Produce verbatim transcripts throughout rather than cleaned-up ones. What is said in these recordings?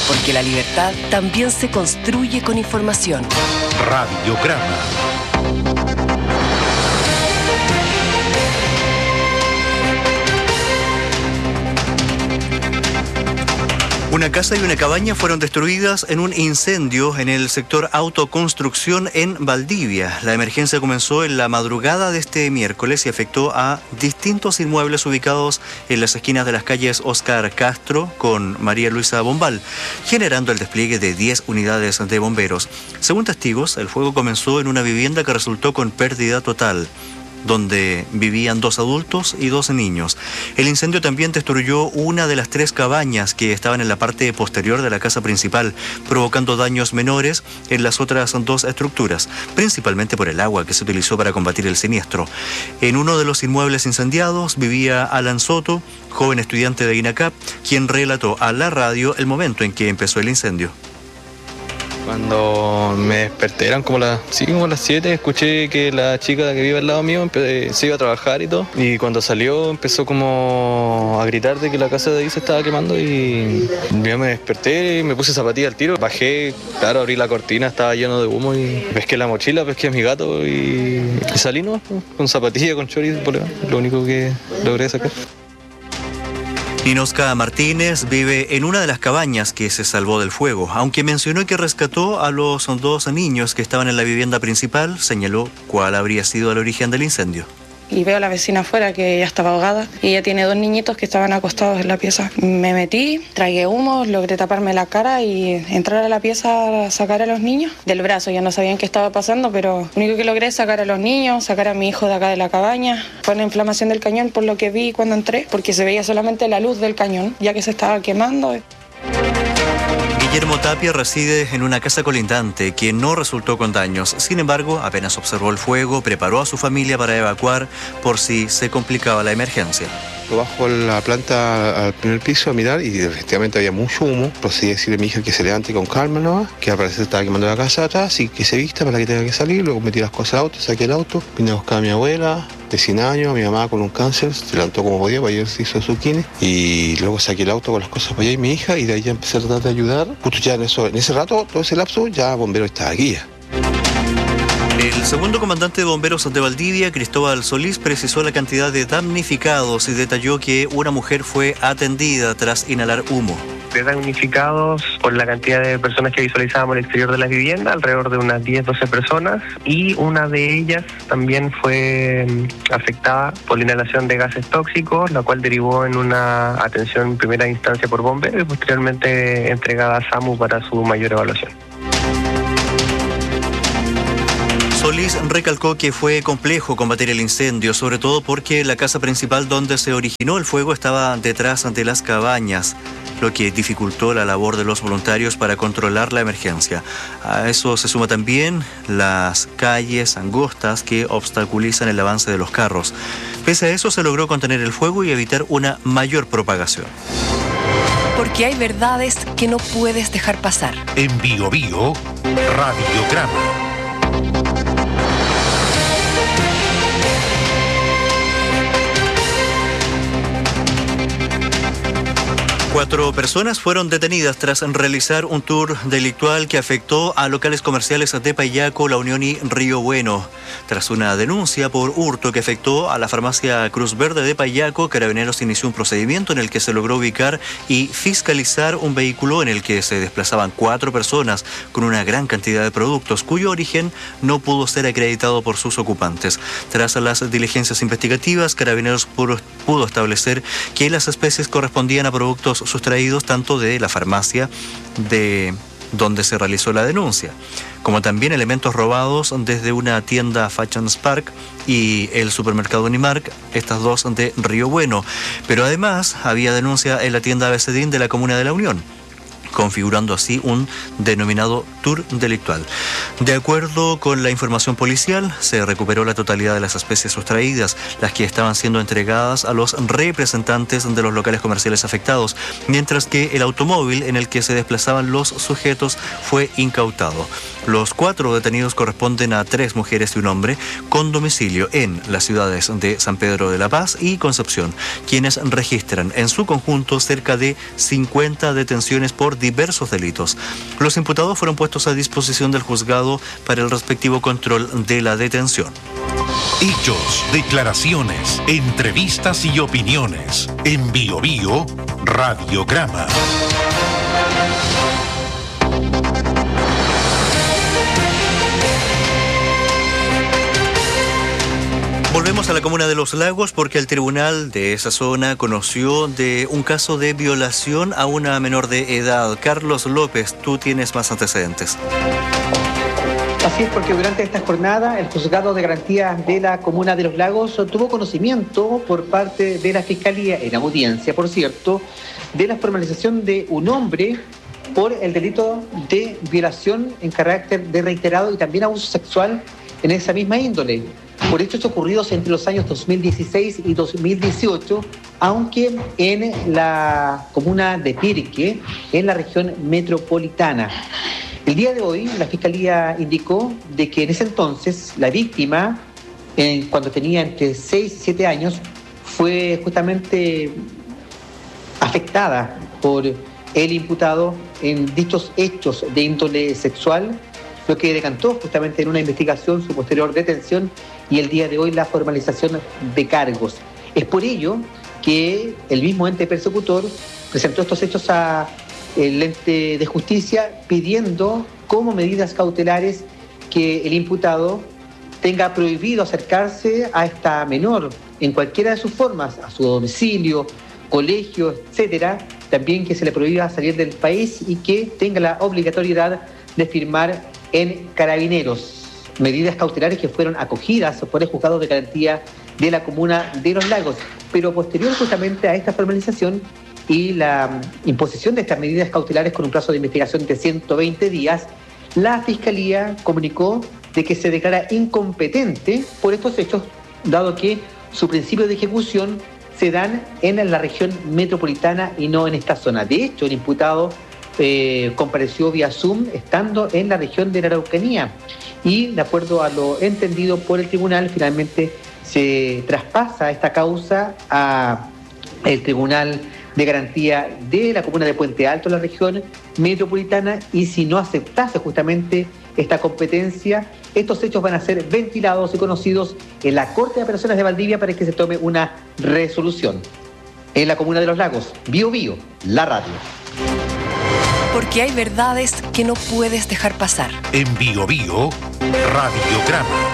porque la libertad también se construye con información. Radiograma. Una casa y una cabaña fueron destruidas en un incendio en el sector autoconstrucción en Valdivia. La emergencia comenzó en la madrugada de este miércoles y afectó a distintos inmuebles ubicados en las esquinas de las calles Oscar Castro con María Luisa Bombal, generando el despliegue de diez unidades de bomberos. Según testigos, el fuego comenzó en una vivienda que resultó con pérdida total, donde vivían dos adultos y dos niños. El incendio también destruyó una de las tres cabañas que estaban en la parte posterior de la casa principal, provocando daños menores en las otras dos estructuras, principalmente por el agua que se utilizó para combatir el siniestro. En uno de los inmuebles incendiados vivía Alan Soto, joven estudiante de INACAP, quien relató a la radio el momento en que empezó el incendio. Cuando me desperté, eran como las, sí, como las siete, escuché que la chica que vive al lado mío empe- se iba a trabajar y todo. Y cuando salió empezó como a gritar de que la casa de ahí se estaba quemando y yo me desperté y me puse zapatilla al tiro. Bajé, claro, abrí la cortina, estaba lleno de humo y pesqué la mochila, pesqué a mi gato y, y salí, ¿no? Con zapatilla, con chorizo, lo único que logré sacar. Inosca Martínez vive en una de las cabañas que se salvó del fuego. Aunque mencionó que rescató a los dos niños que estaban en la vivienda principal, señaló cuál habría sido el origen del incendio. Y veo a la vecina afuera que ya estaba ahogada y ella tiene dos niñitos que estaban acostados en la pieza. Me metí, tragué humo, logré taparme la cara y entrar a la pieza a sacar a los niños del brazo. Ya no sabían qué estaba pasando, pero lo único que logré es sacar a los niños, sacar a mi hijo de acá de la cabaña. Fue una inflamación del cañón por lo que vi cuando entré, porque se veía solamente la luz del cañón, ya que se estaba quemando. Guillermo Tapia reside en una casa colindante que no resultó con daños. Sin embargo, apenas observó el fuego, preparó a su familia para evacuar por si se complicaba la emergencia. Bajo la planta al primer piso a mirar y efectivamente había mucho humo. Procedí a decirle a mi hija que se levante con calma, ¿no? Que al parecer estaba quemando la casa de atrás y que se vista para que tenga que salir. Luego metí las cosas al auto, saqué el auto, vine a buscar a mi abuela de cien años, a mi mamá con un cáncer, se levantó como podía, para ayer se hizo zucchini y luego saqué el auto con las cosas para allá y mi hija y de ahí ya empecé a tratar de ayudar. Justo ya en, eso, en ese rato, todo ese lapso, ya el bombero estaba aquí ya. El segundo comandante de bomberos de Valdivia, Cristóbal Solís, precisó la cantidad de damnificados y detalló que una mujer fue atendida tras inhalar humo. De damnificados por la cantidad de personas que visualizábamos el exterior de la vivienda, alrededor de unas diez, doce personas, y una de ellas también fue afectada por la inhalación de gases tóxicos, la cual derivó en una atención en primera instancia por bomberos y posteriormente entregada a SAMU para su mayor evaluación. Solís recalcó que fue complejo combatir el incendio, sobre todo porque la casa principal donde se originó el fuego estaba detrás de las cabañas, lo que dificultó la labor de los voluntarios para controlar la emergencia. A eso se suma también las calles angostas que obstaculizan el avance de los carros. Pese a eso, se logró contener el fuego y evitar una mayor propagación. Porque hay verdades que no puedes dejar pasar. En Bio Bio, Radiograma. Cuatro personas fueron detenidas tras realizar un tour delictual que afectó a locales comerciales de Payaco, La Unión y Río Bueno. Tras una denuncia por hurto que afectó a la farmacia Cruz Verde de Payaco, Carabineros inició un procedimiento en el que se logró ubicar y fiscalizar un vehículo en el que se desplazaban cuatro personas con una gran cantidad de productos, cuyo origen no pudo ser acreditado por sus ocupantes. Tras las diligencias investigativas, Carabineros pudo establecer que las especies correspondían a productos sustraídos tanto de la farmacia de donde se realizó la denuncia, como también elementos robados desde una tienda Fashion Spark y el supermercado Unimark, estas dos de Río Bueno. Pero además había denuncia en la tienda Becedín de la Comuna de La Unión, configurando así un denominado tour delictual. De acuerdo con la información policial, se recuperó la totalidad de las especies sustraídas, las que estaban siendo entregadas a los representantes de los locales comerciales afectados, mientras que el automóvil en el que se desplazaban los sujetos fue incautado. Los cuatro detenidos corresponden a tres mujeres y un hombre con domicilio en las ciudades de San Pedro de la Paz y Concepción, quienes registran en su conjunto cerca de cincuenta detenciones por diversos delitos. Los imputados fueron puestos a disposición del juzgado para el respectivo control de la detención. Hechos, declaraciones, entrevistas y opiniones. En Bio Bio, Radiograma. Volvemos a la comuna de Los Lagos porque el tribunal de esa zona conoció de un caso de violación a una menor de edad. Carlos López, tú tienes más antecedentes. Así es, porque durante esta jornada el Juzgado de Garantía de la Comuna de Los Lagos tuvo conocimiento por parte de la Fiscalía, en audiencia por cierto, de la formalización de un hombre por el delito de violación en carácter de reiterado y también abuso sexual en esa misma índole, por hechos ocurridos entre los años dos mil dieciséis y dos mil dieciocho, aunque en la comuna de Pirque, en la región metropolitana. El día de hoy, la Fiscalía indicó de que en ese entonces la víctima, eh, cuando tenía entre seis y siete años, fue justamente afectada por el imputado en dichos hechos de índole sexual, lo que decantó justamente en una investigación su posterior detención y el día de hoy la formalización de cargos. Es por ello que el mismo ente persecutor presentó estos hechos a el ente de justicia pidiendo como medidas cautelares que el imputado tenga prohibido acercarse a esta menor en cualquiera de sus formas, a su domicilio, colegio, etcétera. También que se le prohíba salir del país y que tenga la obligatoriedad de firmar en Carabineros. Medidas cautelares que fueron acogidas por el Juzgado de Garantía de la Comuna de Los Lagos. Pero posterior justamente a esta formalización y la imposición de estas medidas cautelares con un plazo de investigación de ciento veinte días, la Fiscalía comunicó de que se declara incompetente por estos hechos, dado que su principio de ejecución se dan en la región metropolitana y no en esta zona. De hecho, el imputado eh, compareció vía Zoom estando en la región de la Araucanía y, de acuerdo a lo entendido por el tribunal, finalmente se traspasa esta causa al Tribunal de Garantía de la Comuna de Puente Alto, la región metropolitana, y si no aceptase justamente esta competencia, estos hechos van a ser ventilados y conocidos en la Corte de Apelaciones de Valdivia para que se tome una resolución. En la Comuna de Los Lagos, Bio Bio, la radio. Porque hay verdades que no puedes dejar pasar. En Bio Bio, Radiograma.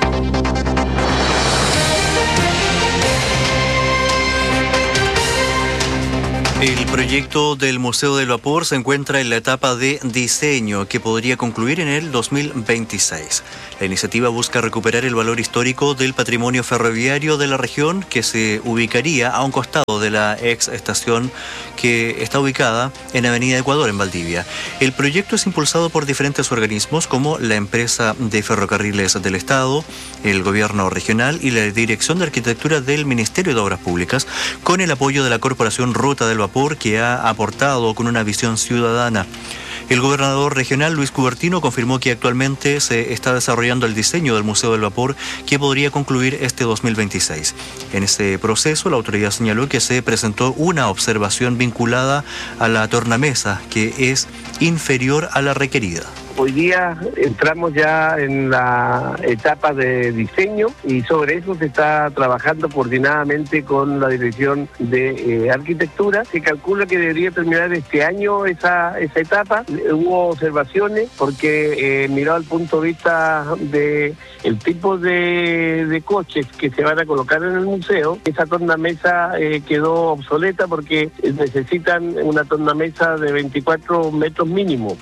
El proyecto del Museo del Vapor se encuentra en la etapa de diseño que podría concluir en el dos mil veintiséis. La iniciativa busca recuperar el valor histórico del patrimonio ferroviario de la región que se ubicaría a un costado de la ex estación que está ubicada en Avenida Ecuador en Valdivia. El proyecto es impulsado por diferentes organismos como la empresa de ferrocarriles del Estado, el gobierno regional y la Dirección de Arquitectura del Ministerio de Obras Públicas, con el apoyo de la Corporación Ruta del Vapor, que ha aportado con una visión ciudadana. El gobernador regional Luis Cubertino confirmó que actualmente se está desarrollando el diseño del Museo del Vapor que podría concluir este dos mil veintiséis. En ese proceso, la autoridad señaló que se presentó una observación vinculada a la tornamesa que es inferior a la requerida. Hoy día entramos ya en la etapa de diseño y sobre eso se está trabajando coordinadamente con la Dirección de eh, Arquitectura. Se calcula que debería terminar este año esa, esa etapa. Hubo observaciones porque eh, mirado al punto de vista de el tipo de, de coches que se van a colocar en el museo, esa tornamesa eh, quedó obsoleta porque necesitan una tornamesa de veinticuatro metros mínimo.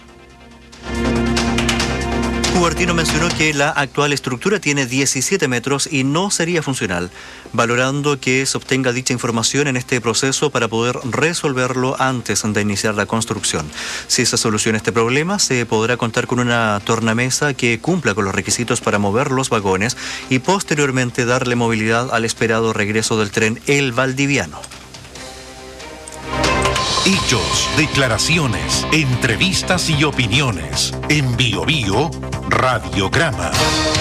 Cubertino mencionó que la actual estructura tiene diecisiete metros y no sería funcional, valorando que se obtenga dicha información en este proceso para poder resolverlo antes de iniciar la construcción. Si se soluciona este problema, se podrá contar con una tornamesa que cumpla con los requisitos para mover los vagones y posteriormente darle movilidad al esperado regreso del tren El Valdiviano. Hechos, declaraciones, entrevistas y opiniones. En Bio Bio, Radiograma.